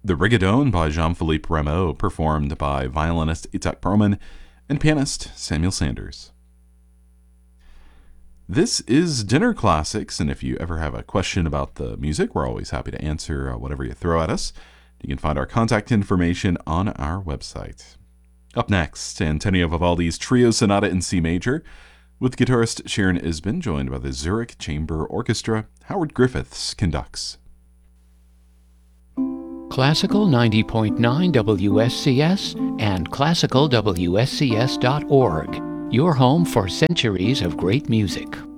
The Rigodon by Jean-Philippe Rameau, performed by violinist Itzhak Perlman and pianist Samuel Sanders. This is Dinner Classics, and if you ever have a question about the music, we're always happy to answer whatever you throw at us. You can find our contact information on our website. Up next, Antonio Vivaldi's Trio Sonata in C Major, with guitarist Sharon Isbin, joined by the Zurich Chamber Orchestra. Howard Griffiths conducts. Classical 90.9 WSCS and classicalwscs.org, your home for centuries of great music.